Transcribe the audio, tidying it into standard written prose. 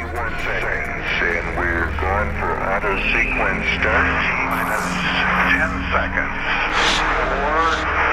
31 seconds, and we're going for auto sequence start. T-minus 10 seconds. 4,